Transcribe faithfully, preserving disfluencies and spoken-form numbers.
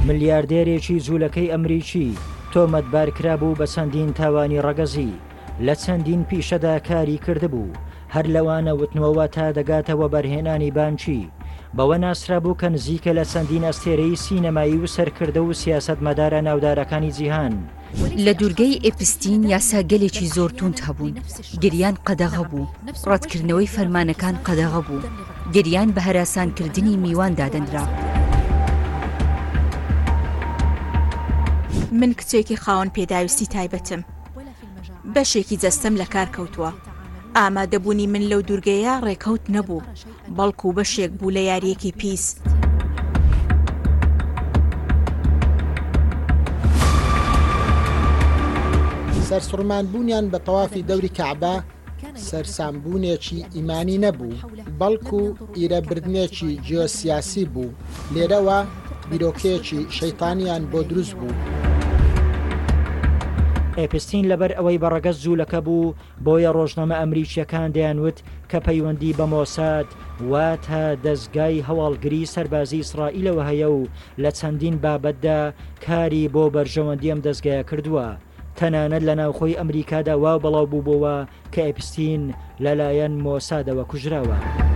ملیاردێرێکی جوولەکەی ئەمریکی تۆمەتبارکرا بوو بە چەندین تاوانی ڕەگەزی لە چەندین پیشەدا کاری کردبوو هەر لەوانە وتنەوە تا دەگاتەوە بەرهێنانی بانکی بەوە ناسرا بوو کە نزیکە لە چەندین ئەستێرەی سینەمایی و سەرکردە و سیاسەتمەدارە ناودارەکانی جیهان لە دوورگەی ئێپستین یاساگەلێکی زۆر توند هەبوون گریان قەدەغە بوو ڕەتکردنەوەی فەرمانەکان قەدەغە بوو گریان بە هەراسانکردنی میوان دادەنرا. من کچێکی خاوەن پێداویستی تایبەتم بەشێکی جەستەم لە کار کەوتووە ئامادەبوونی من لەو دوورگەیە ڕێکەوت نەبوو بەڵکو بەشێک بوو لە یاریەکی پیس. سەرسوڕمانبوونیان بە تەوافی دەوری کەعبە سەرسامبوونێکی ئیمانی نەبوو بەڵکو ئیرەبردنێکی جیۆسیاسی بوو لێرەوە بیرۆکەیەکی شەیتانیان بۆ دروست بوو. ئێپستین لەبەر ئەوەی بەڕەگەز جوولەکە بوو بۆیە ڕۆژنامە ئەمریکیەکان دەیانوت کە پەیوەندی بە مۆساد واتە دەستگای هەواڵگری سەربازی ئیسرائیلەوە هەیە و لە چەندین بابەتدا کاری بۆ بەرژەوەندی ئەم دەستگایە کردووە. تەنانەت لە ناوخۆی ئەمریکادا وا بەڵاو بووبەوە کە ئێپستین لەلایەن مۆسادەوە کوژراوە.